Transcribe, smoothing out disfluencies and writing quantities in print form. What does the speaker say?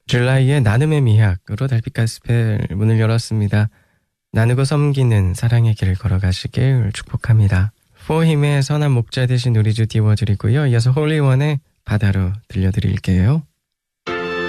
줄라이의 나눔의 미학으로 달빛 가스펠 문을 열었습니다. 나누고 섬기는 사랑의 길을 걸어가시길 축복합니다. 포힘의 선한 목자 되신 우리 주 띄워드리고요. 이어서 홀리원의 바다로 들려드릴게요.